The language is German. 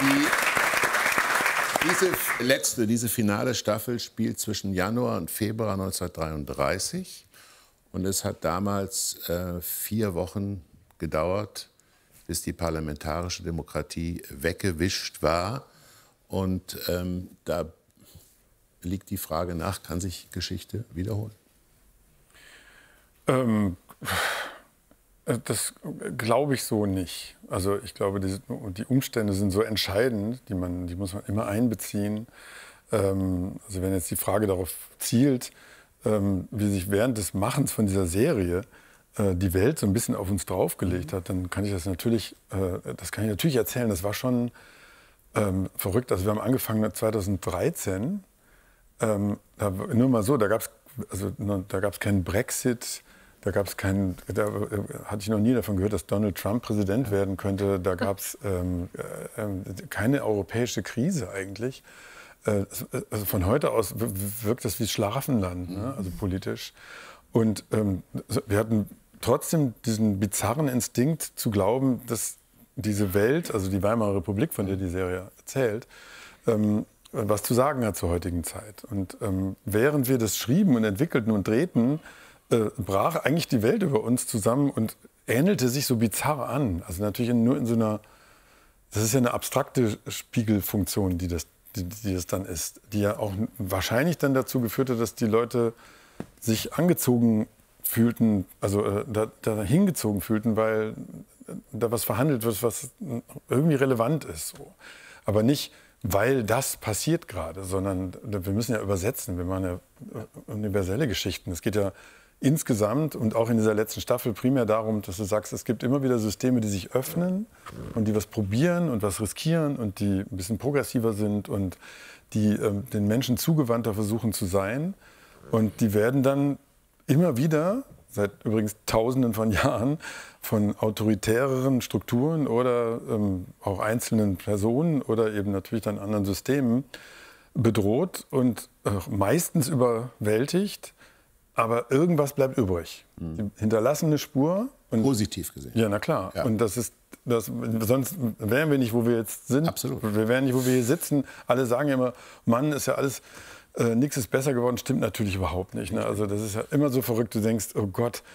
Diese finale Staffel spielt zwischen Januar und Februar 1933. Und es hat damals 4 Wochen gedauert, bis die parlamentarische Demokratie weggewischt war. Und da liegt die Frage nach, kann sich Geschichte wiederholen? Das glaube ich so nicht. Also ich glaube, die Umstände sind so entscheidend, die muss man immer einbeziehen. Also wenn jetzt die Frage darauf zielt, wie sich während des Machens von dieser Serie die Welt so ein bisschen auf uns draufgelegt hat, dann kann ich das natürlich erzählen. Das war schon verrückt. Also wir haben angefangen 2013. Nur mal so, da gab es keinen Brexit. Da hatte ich noch nie davon gehört, dass Donald Trump Präsident werden könnte. Da gab es keine europäische Krise eigentlich. Also von heute aus wirkt das wie Schlaraffenland, ne? Also politisch. Und wir hatten trotzdem diesen bizarren Instinkt zu glauben, dass diese Welt, also die Weimarer Republik, von der die Serie erzählt, was zu sagen hat zur heutigen Zeit. Und während wir das schrieben und entwickelten und drehten, brach eigentlich die Welt über uns zusammen und ähnelte sich so bizarr an. Also natürlich nur in so einer, das ist ja eine abstrakte Spiegelfunktion, die das dann ist, die ja auch wahrscheinlich dann dazu geführt hat, dass die Leute sich angezogen fühlten, also da hingezogen fühlten, weil da was verhandelt wird, was irgendwie relevant ist. So. Aber nicht, weil das passiert gerade, sondern wir müssen ja übersetzen, wir machen ja universelle Geschichten. Es geht ja insgesamt und auch in dieser letzten Staffel primär darum, dass du sagst, es gibt immer wieder Systeme, die sich öffnen und die was probieren und was riskieren und die ein bisschen progressiver sind und die den Menschen zugewandter versuchen zu sein. Und die werden dann immer wieder, seit übrigens Tausenden von Jahren, von autoritäreren Strukturen oder auch einzelnen Personen oder eben natürlich dann anderen Systemen bedroht und meistens überwältigt. Aber irgendwas bleibt übrig. Die hinterlassen eine Spur. Und positiv gesehen. Ja, na klar. Ja. Und sonst wären wir nicht, wo wir jetzt sind. Absolut. Wir wären nicht, wo wir hier sitzen. Alle sagen ja immer, Mann, ist ja alles, nichts ist besser geworden. Stimmt natürlich überhaupt nicht. Ne? Also das ist ja immer so verrückt. Du denkst, oh Gott,